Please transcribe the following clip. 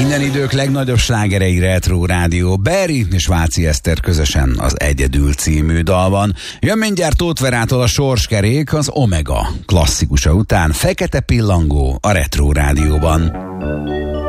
Minden idők legnagyobb slágerei Retro Rádió. Berry és Váci Eszter közösen az Egyedül című dalban. Jön mindjárt Tóth Verától a Sorskerék, az Omega klasszikusa után Fekete Pillangó a Retro Rádióban.